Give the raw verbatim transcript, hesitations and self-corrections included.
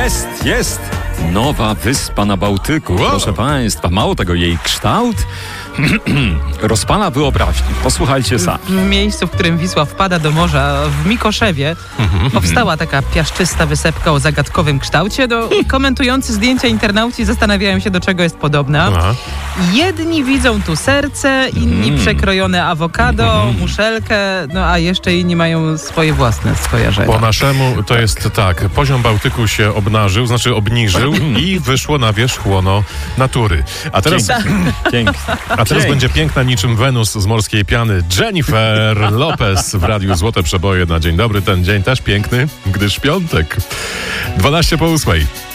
Jest, jest! Nowa wyspa na Bałtyku, Wow. proszę Państwa. Mało tego, jej kształt rozpala wyobraźnię. Posłuchajcie sami. W miejscu, w którym Wisła wpada do morza, w Mikoszewie, powstała taka piaszczysta wysepka o zagadkowym kształcie. No, komentujący zdjęcia internauci zastanawiają się, do czego jest podobna. Aha. Jedni widzą tu serce, inni Mm. przekrojone awokado, muszelkę, no a jeszcze inni mają swoje własne skojarzenia. Po naszemu to jest tak, poziom Bałtyku się obnażył, znaczy obniżył i wyszło na wierzch łono natury. A teraz, Pięknie. a teraz Pięknie. będzie piękna niczym Wenus z morskiej piany Jennifer Lopez w Radiu Złote Przeboje na dzień dobry. Ten dzień też piękny, gdyż piątek. dwanaście po ósmej.